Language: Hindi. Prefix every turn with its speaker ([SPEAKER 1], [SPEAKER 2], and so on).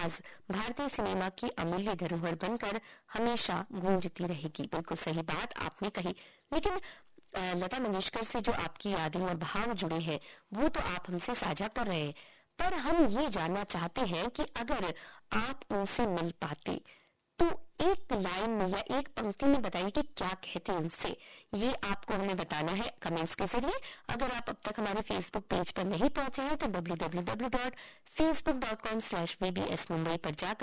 [SPEAKER 1] आवाज भारतीय सिनेमा की अमूल्य धरोहर बनकर हमेशा गूंजती रहेगी। बिल्कुल सही बात आपने कही। लेकिन लता मंगेशकर से जो आपकी यादें और भाव जुड़े हैं वो तो आप हमसे साझा कर रहे हैं, पर हम ये जानना चाहते हैं कि अगर आप उनसे मिल पाते तो एक लाइन में या एक पंक्ति में बताइए कि क्या कहते हैं उनसे। ये आपको हमें बताना है कमेंट्स के जरिए। अगर आप अब तक हमारे फेसबुक पेज पर नहीं पहुंचे हैं तो www.facebook.com/vbsmumbai पर जाकर